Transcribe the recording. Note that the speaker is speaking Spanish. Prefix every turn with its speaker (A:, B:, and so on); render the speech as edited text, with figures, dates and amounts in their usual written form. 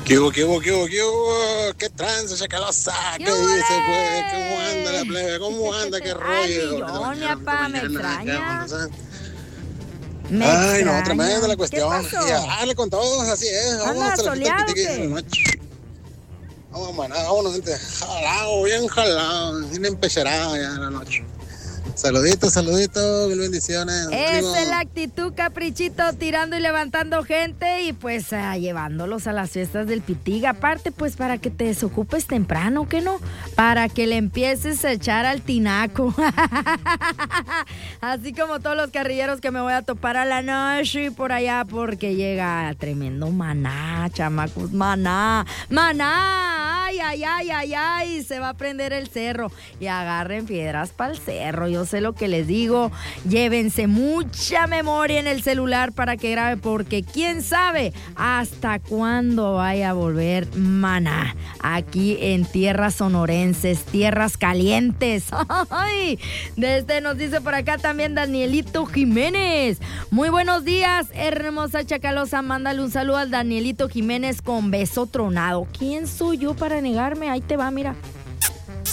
A: ¿Qué hubo? ¿Qué trance, chacalosa? ¿Qué dice, pues? ¿Cómo anda la plebe? ¿Cómo anda? ¿Qué rollo?
B: Ay, Millón, me extraña.
A: Ay, no, tremenda la cuestión.
B: ¿Qué pasó?
A: Y a darle con todos, así es. Vamos
B: ¿Anda
A: hasta la fiesta
B: soleado o
A: pitique de
B: qué?
A: la noche. Vamos, maná, vámonos, gente. Jalado, bien jalado. Bien empecerado ya en la noche. Saluditos, mil bendiciones. Ánimo.
B: Esa es la actitud, Caprichito, tirando y levantando gente y pues llevándolos a las fiestas del Pitiga. Aparte, pues para que te desocupes temprano, ¿qué no? Para que le empieces a echar al tinaco. Así como todos los carrilleros que me voy a topar a la noche y por allá porque llega tremendo maná, chamacos, maná. Ay, se va a prender el cerro y agarren piedras para el cerro. Yo sé lo que les digo, llévense mucha memoria en el celular para que grabe, porque quién sabe hasta cuándo vaya a volver maná aquí en tierras sonorenses, tierras calientes. Ay, nos dice por acá también Danielito Jiménez. Muy buenos días, hermosa chacalosa, mándale un saludo al Danielito Jiménez con beso tronado. ¿Quién soy yo para negarme? Ahí te va, mira.